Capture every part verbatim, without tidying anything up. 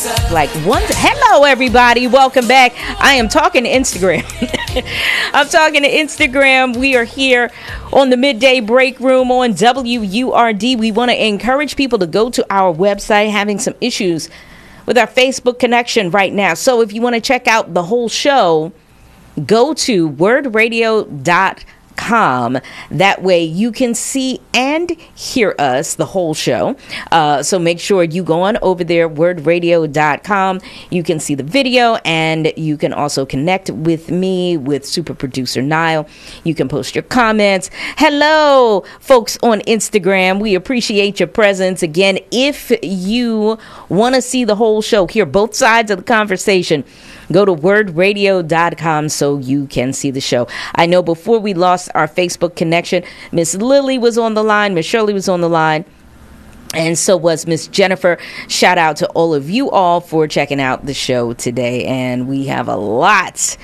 Like one. Hello, everybody. Welcome back. I am talking to Instagram. I'm talking to Instagram. We are here on the Midday Break Room on W U R D. We want to encourage people to go to our website, having some issues with our Facebook connection right now. So if you want to check out the whole show, go to word radio dot com. Com. That way you can see and hear us, the whole show. Uh, so make sure you go on over there, word radio dot com. You can see the video, and you can also connect with me, with super producer Niall. You can post your comments. Hello, folks on Instagram. We appreciate your presence. Again, if you want to see the whole show, hear both sides of the conversation, go to word radio dot com so you can see the show. I know before we lost our Facebook connection, Miss Lily was on the line, Miss Shirley was on the line, and so was Miss Jennifer. Shout out to all of you all for checking out the show today, and we have a lot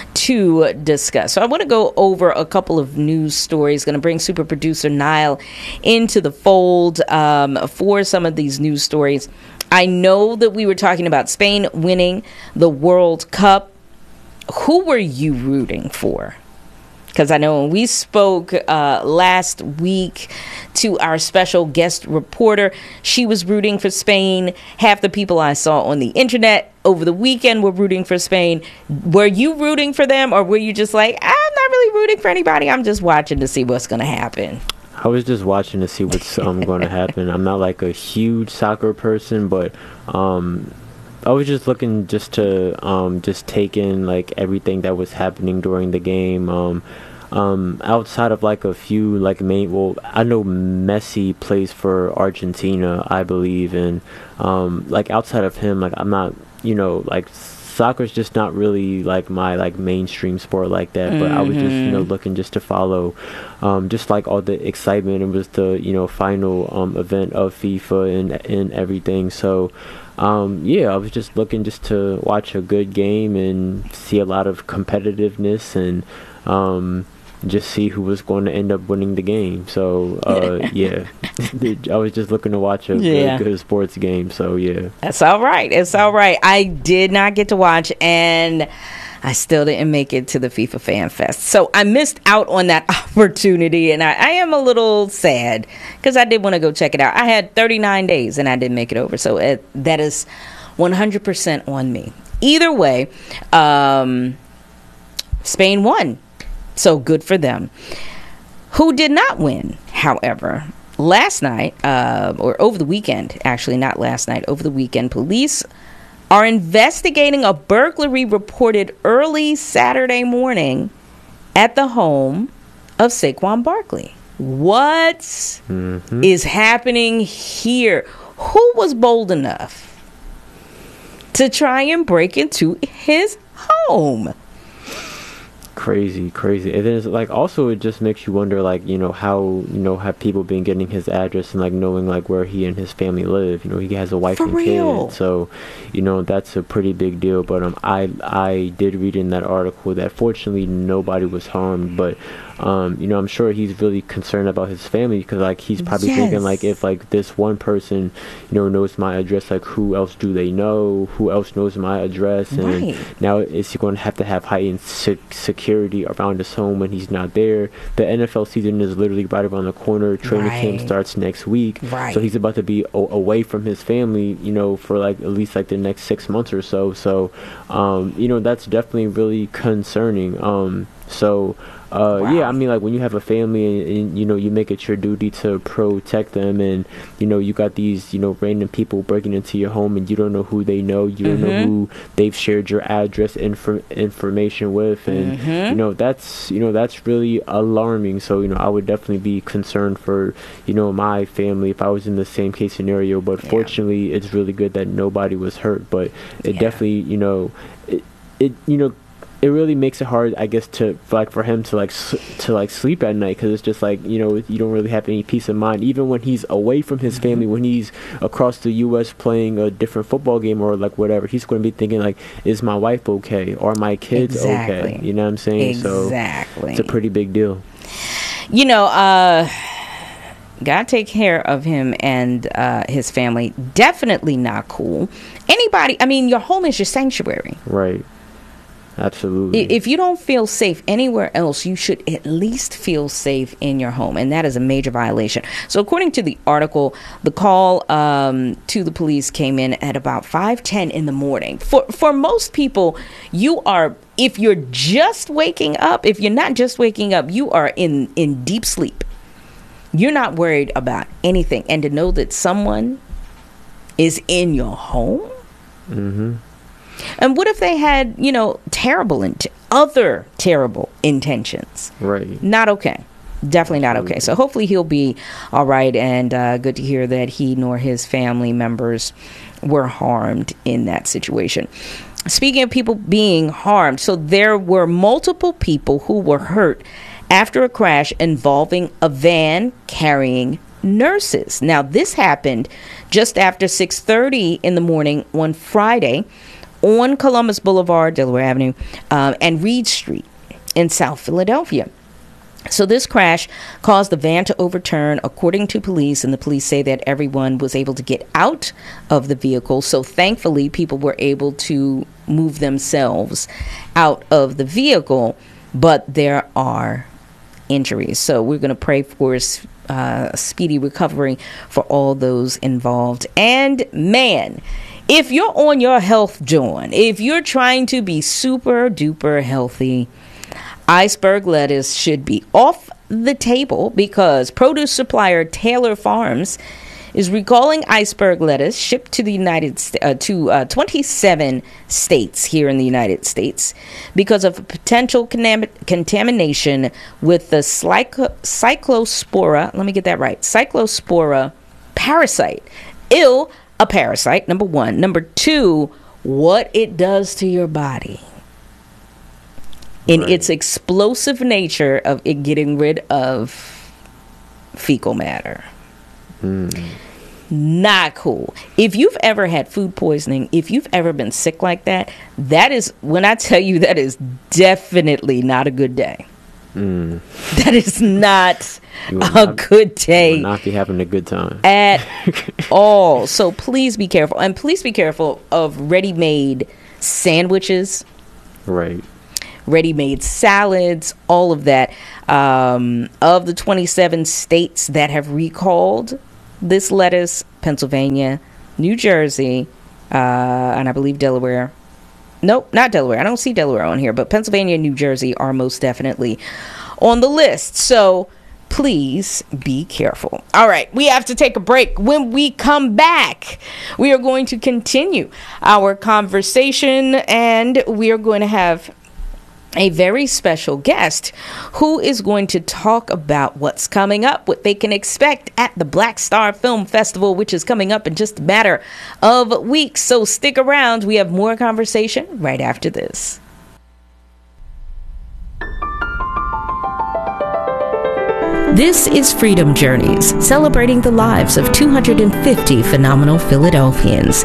to discuss. So I want to go over a couple of news stories. Going to bring super producer Niall into the fold um, for some of these news stories. I know that we were talking about Spain winning the World Cup. Who were you rooting for? Because I know when we spoke uh, last week to our special guest reporter, she was rooting for Spain. Half the people I saw on the internet over the weekend were rooting for Spain. Were you rooting for them, or were you just like, I'm not really rooting for anybody, I'm just watching to see what's going to happen? I was just watching to see what's um, going to happen. I'm not like a huge soccer person, but um, I was just looking just to um, just take in like everything that was happening during the game. Um, um, outside of like a few like main, well, I know Messi plays for Argentina, I believe, and um, like outside of him, like I'm not, you know, like. Soccer's just not really like my like mainstream sport like that, but mm-hmm. I was just, you know, looking just to follow um just like all the excitement. It was the, you know, final um event of FIFA and and everything, so um yeah, I was just looking just to watch a good game and see a lot of competitiveness and um just see who was going to end up winning the game. So uh yeah, I was just looking to watch a yeah. good, good sports game. So yeah, that's all right. It's all right. I did not get to watch, and I still didn't make it to the FIFA Fan Fest, so I missed out on that opportunity, and I, I am a little sad because I did want to go check it out. I had thirty-nine days and I didn't make it over, so it, that is one hundred percent on me. Either way, um Spain won. So good for them. Who did not win, however, last night, uh, or over the weekend, actually not last night, over the weekend, police are investigating a burglary reported early Saturday morning at the home of Saquon Barkley. What mm-hmm. is happening here? Who was bold enough to try and break into his home? Crazy, crazy. And then it's like also it just makes you wonder, like, you know, how, you know, have people been getting his address and like knowing like where he and his family live. You know, he has a wife For and real? kid, so you know that's a pretty big deal. But um, I I did read in that article that fortunately nobody was harmed, but um, you know, I'm sure he's really concerned about his family because like he's probably yes. thinking like if like this one person, you know, knows my address, like who else do they know? Who else knows my address? And right. now is he going to have to have heightened sec- security around his home when he's not there? The N F L season is literally right around the corner. Training right. camp starts next week, right. so he's about to be o- away from his family, you know, for like at least like the next six months or so. So, um, you know, that's definitely really concerning. Um, so. Uh, wow. Yeah, I mean, like when you have a family and, and you know you make it your duty to protect them, and you know you got these you know random people breaking into your home and you don't know who they know, you mm-hmm. don't know who they've shared your address infor- information with, and mm-hmm. you know that's you know that's really alarming. So you know I would definitely be concerned for you know my family if I was in the same case scenario. But yeah. fortunately, it's really good that nobody was hurt. But it yeah. definitely you know it, it you know. It really makes it hard, I guess, to like for him to like s- to like sleep at night because it's just like you know you don't really have any peace of mind even when he's away from his mm-hmm. family, when he's across the U S playing a different football game or like whatever. He's going to be thinking like, is my wife okay or my kids exactly. okay? You know what I'm saying? Exactly. So it's a pretty big deal. You know, uh, Gotta take care of him and uh, his family. Definitely not cool. Anybody, I mean, your home is your sanctuary. Right. Absolutely. If you don't feel safe anywhere else, you should at least feel safe in your home. And that is a major violation. So according to the article, the call um, to the police came in at about five ten in the morning. For, for most people, you are, if you're just waking up, if you're not just waking up, you are in, in deep sleep. You're not worried about anything. And to know that someone is in your home? Mm-hmm. And what if they had, you know, terrible, int- other terrible intentions? Right. Not okay. Definitely not okay. So hopefully he'll be all right. And uh, good to hear that he nor his family members were harmed in that situation. Speaking of people being harmed, so there were multiple people who were hurt after a crash involving a van carrying nurses. Now, this happened just after six thirty in the morning on Friday on Columbus Boulevard, Delaware Avenue, um, and Reed Street in South Philadelphia. So this crash caused the van to overturn, according to police, and the police say that everyone was able to get out of the vehicle. So thankfully, people were able to move themselves out of the vehicle, but there are injuries. So we're going to pray for uh, speedy recovery for all those involved. And man, if you're on your health joint, if you're trying to be super duper healthy, iceberg lettuce should be off the table because produce supplier Taylor Farms is recalling iceberg lettuce shipped to the United St- uh, to uh, twenty-seven states here in the United States because of potential conam- contamination with the Cyclo- cyclospora. Let me get that right. Cyclospora parasite. Ill. A parasite, number one. Number two, what it does to your body. In right. its explosive nature of it getting rid of fecal matter. Mm. Not cool. If you've ever had food poisoning, if you've ever been sick like that, that is, when I tell you, that is definitely not a good day. Mm. That is not a not, good day. You will not be having a good time at all. So please be careful, and please be careful of ready-made sandwiches, right? Ready-made salads, all of that. Um, of the twenty-seven states that have recalled this lettuce, Pennsylvania, New Jersey, uh, and I believe Delaware. Nope, not Delaware. I don't see Delaware on here, but Pennsylvania and New Jersey are most definitely on the list. So please be careful. All right, we have to take a break. When we come back, we are going to continue our conversation, and we are going to have a very special guest who is going to talk about what's coming up, what they can expect at the Black Star Film Festival, which is coming up in just a matter of weeks. So stick around. We have more conversation right after this. This is Freedom Journeys, celebrating the lives of two hundred fifty phenomenal Philadelphians.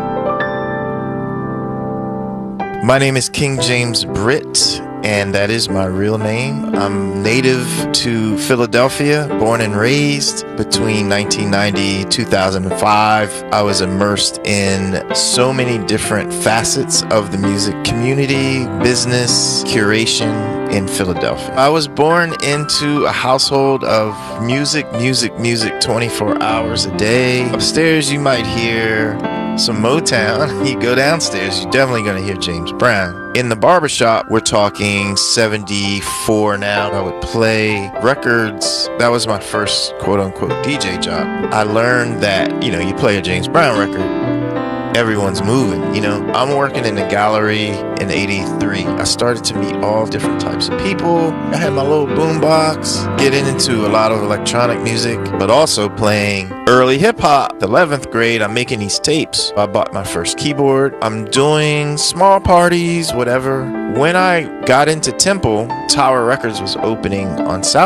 My name is King James Britt, and that is my real name. I'm native to Philadelphia, born and raised. Between nineteen ninety and two thousand five, I was immersed in so many different facets of the music community, business, curation in Philadelphia. I was born into a household of music, music, music twenty-four hours a day. Upstairs, you might hear some Motown. You go downstairs, you're definitely going to hear James Brown. In the barbershop, we're talking seventy-four now. I would play records. That was my first quote-unquote D J job. I learned that, you know, you play a James Brown record, everyone's moving, you know. I'm working in the gallery in eighty-three. I started to meet all different types of people. I had my little boombox, getting into a lot of electronic music, but also playing early hip-hop. eleventh grade, I'm making these tapes. I bought my first keyboard. I'm doing small parties, whatever. When I got into Temple, Tower Records was opening on South Street.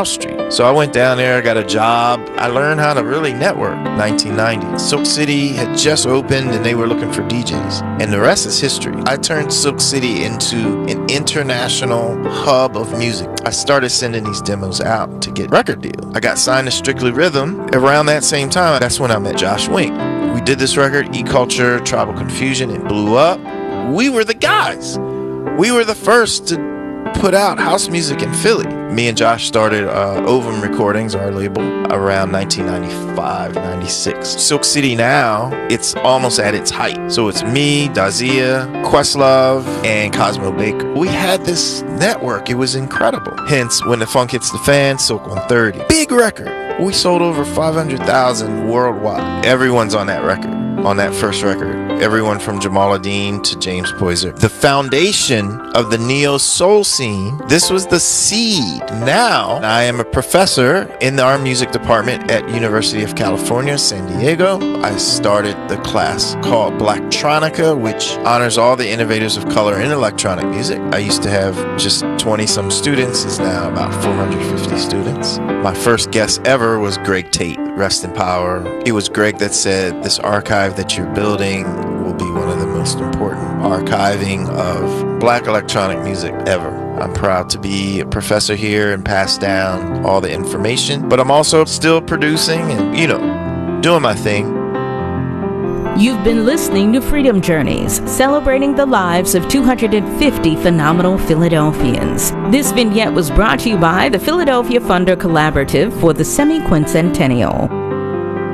So I went down there, I got a job. I learned how to really network. nineteen ninety. Silk City had just opened and they were looking for D Js. And the rest is history. I turned Silk City into an international hub of music. I started sending these demos out to get record deals. I got signed to Strictly Rhythm around that same time. That's when I met Josh Wink. We did this record, E-Culture, Tribal Confusion. It blew up. We were the guys. We were the first to put out house music in Philly. Me and Josh started uh, Ovum Recordings, our label, around nineteen ninety-five, ninety-six. Silk City now, it's almost at its height. So it's me, Dazia, Questlove, and Cosmo Baker. We had this network. It was incredible. Hence, When the Funk Hits the Fan, Silk one thirty. Big record. We sold over five hundred thousand worldwide. Everyone's on that record, on that first record. Everyone from Jamal Adine to James Poyser. The foundation of the neo-soul scene, this was the seed. Now, I am a professor in the art music department at University of California, San Diego. I started the class called Blacktronica, which honors all the innovators of color in electronic music. I used to have just twenty-some students. It's now about four hundred fifty students. My first guest ever was Greg Tate, rest in power. It was Greg that said, this archive that you're building will be one of the most important archiving of black electronic music ever. I'm proud to be a professor here and pass down all the information, but I'm also still producing and, you know, doing my thing. You've been listening to Freedom Journeys, celebrating the lives of two hundred fifty phenomenal Philadelphians. This vignette was brought to you by the Philadelphia Funder Collaborative for the Semi-Quincentennial.